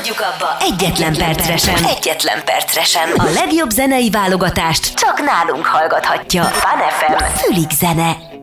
hagyjuk abba egyetlen percre sem. Egyetlen percre sem. A legjobb zenei válogatást csak nálunk hallgathatja. Fun FM. Fülig zene.